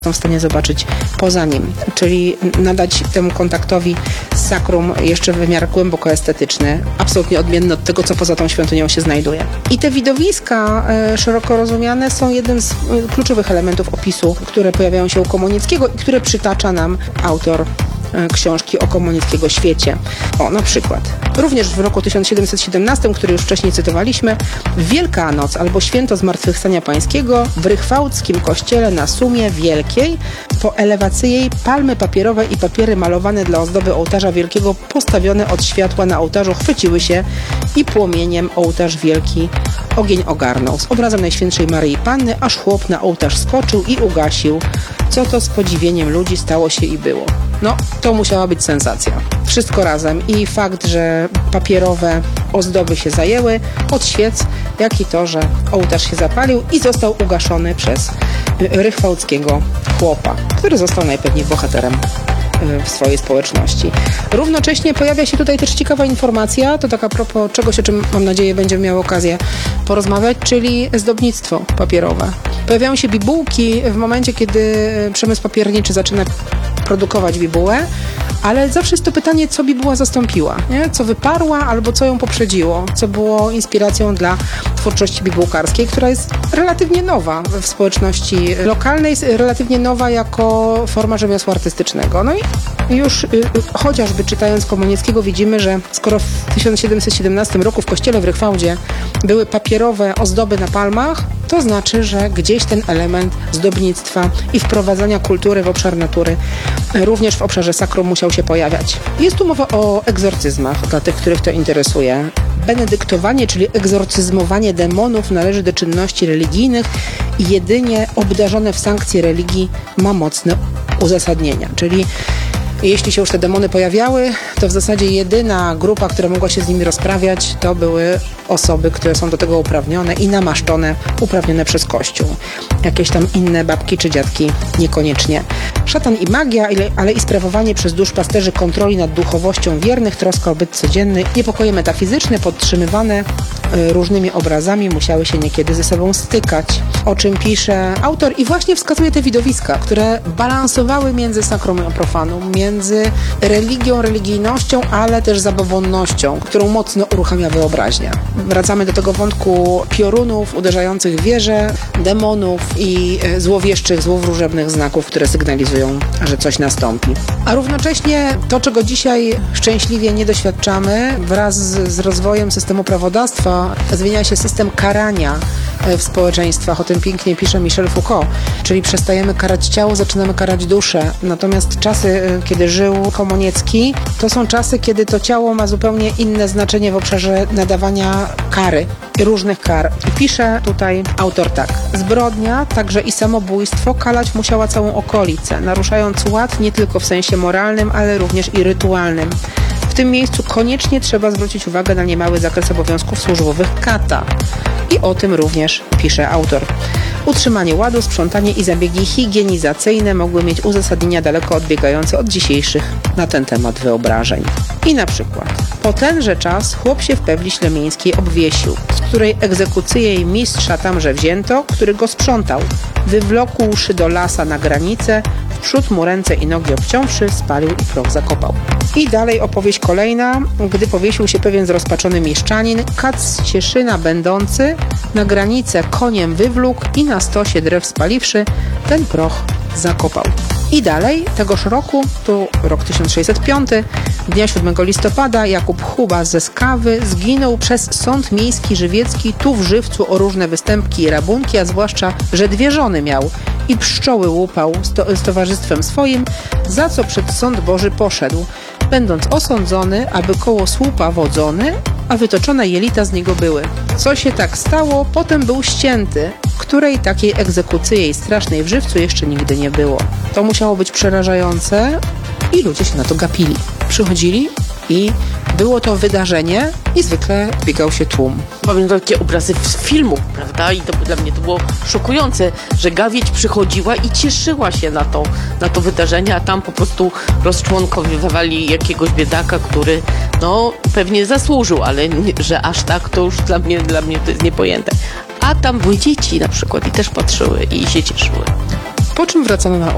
są w stanie zobaczyć poza nim, czyli nadać temu kontaktowi z sakrum jeszcze wymiar głęboko estetyczny, absolutnie odmienny od tego, co poza tą świątynią się znajduje. I te widowiska szeroko rozumiane są jednym z kluczowych elementów opisu, które pojawiają się u Komonickiego i które przytacza nam autor książki o Komonickiego świecie. Na przykład. Również w roku 1717, który już wcześniej cytowaliśmy, Wielkanoc albo Święto Zmartwychwstania Pańskiego w rychwałdzkim kościele na Sumie Wielkiej po elewacji jej palmy papierowe i papiery malowane dla ozdoby ołtarza wielkiego postawione od światła na ołtarzu chwyciły się i płomieniem ołtarz wielki ogień ogarnął. Z obrazem Najświętszej Maryi Panny aż chłop na ołtarz skoczył i ugasił, co to z podziwieniem ludzi stało się i było. To musiała być sensacja. Wszystko razem. I fakt, że papierowe ozdoby się zajęły od świec, jak i to, że ołtarz się zapalił i został ugaszony przez rychwałdzkiego chłopa, który został najpewniej bohaterem w swojej społeczności. Równocześnie pojawia się tutaj też ciekawa informacja, to tak a propos czegoś, o czym mam nadzieję będziemy miały okazję porozmawiać, czyli zdobnictwo papierowe. Pojawiają się bibułki w momencie, kiedy przemysł papierniczy zaczyna produkować bibułę, ale zawsze jest to pytanie, co bibuła zastąpiła, nie? Co wyparła albo co ją poprzedziło, co było inspiracją dla twórczości bibułkarskiej, która jest relatywnie nowa w społeczności lokalnej, relatywnie nowa jako forma rzemiosła artystycznego. I już chociażby czytając Komonickiego widzimy, że skoro w 1717 roku w kościele w Rychwałdzie były papierowe ozdoby na palmach, to znaczy, że gdzieś ten element zdobnictwa i wprowadzania kultury w obszar natury również w obszarze sakrum musiał się pojawiać. Jest tu mowa o egzorcyzmach, dla tych, których to interesuje. Benedyktowanie, czyli egzorcyzmowanie demonów należy do czynności religijnych i jedynie obdarzone w sankcji religii ma mocne uzasadnienia. Czyli jeśli się już te demony pojawiały, to w zasadzie jedyna grupa, która mogła się z nimi rozprawiać, to były osoby, które są do tego uprawnione i namaszczone, uprawnione przez Kościół. Jakieś tam inne babki czy dziadki niekoniecznie. Szatan i magia, ale i sprawowanie przez duszpasterzy kontroli nad duchowością wiernych, troska o byt codzienny, niepokoje metafizyczne podtrzymywane różnymi obrazami musiały się niekiedy ze sobą stykać, o czym pisze autor i właśnie wskazuje te widowiska, które balansowały między sakrum a profanum, między religią, religijnością, ale też zabobonnością, którą mocno uruchamia wyobraźnia. Wracamy do tego wątku piorunów uderzających w wieże, demonów i złowieszczych, złowróżebnych znaków, które sygnalizują, że coś nastąpi. A równocześnie to, czego dzisiaj szczęśliwie nie doświadczamy, wraz z rozwojem systemu prawodawstwa zmienia się system karania w społeczeństwach. O tym pięknie pisze Michel Foucault. Czyli przestajemy karać ciało, zaczynamy karać duszę. Natomiast czasy, kiedy żył Komoniecki, to są czasy, kiedy to ciało ma zupełnie inne znaczenie w obszarze nadawania kary, różnych kar. I pisze tutaj autor tak. Zbrodnia, także i samobójstwo kalać musiała całą okolicę, naruszając ład nie tylko w sensie moralnym, ale również i rytualnym. W tym miejscu koniecznie trzeba zwrócić uwagę na niemały zakres obowiązków służbowych kata. I o tym również pisze autor. Utrzymanie ładu, sprzątanie i zabiegi higienizacyjne mogły mieć uzasadnienia daleko odbiegające od dzisiejszych na ten temat wyobrażeń. I na przykład po tenże czas chłop się w Pewli Ślemińskiej obwiesił, z której egzekucję jej mistrza tamże wzięto, który go sprzątał. Wywlókłszy do lasa na granicę, wprzód mu ręce i nogi obciąwszy, spalił i proch zakopał. I dalej opowieść kolejna. Gdy powiesił się pewien zrozpaczony mieszczanin, kac z Cieszyna będący, na granicę koniem wywlókł i na stosie drew spaliwszy, ten proch zakopał. I dalej, tegoż roku, tu rok 1605, dnia 7 listopada, Jakub Chuba ze Skawy zginął przez sąd miejski żywiecki tu w Żywcu o różne występki i rabunki, a zwłaszcza, że 2 żony miał i pszczoły łupał z towarzystwem swoim, za co przed sąd Boży poszedł, będąc osądzony, aby koło słupa wodzony, a wytoczone jelita z niego były. Co się tak stało, potem był ścięty, której takiej egzekucji strasznej w Żywcu jeszcze nigdy nie było. To musiało być przerażające i ludzie się na to gapili. Przychodzili i było to wydarzenie i zwykle biegał się tłum. Pamiętam takie obrazy z filmu, prawda? I to dla mnie to było szokujące, że gawieć przychodziła i cieszyła się na to wydarzenie, a tam po prostu rozczłonkowywali jakiegoś biedaka, który pewnie zasłużył, ale że aż tak to już dla mnie to jest niepojęte. A tam były dzieci na przykład i też patrzyły i się cieszyły. Po czym wracano na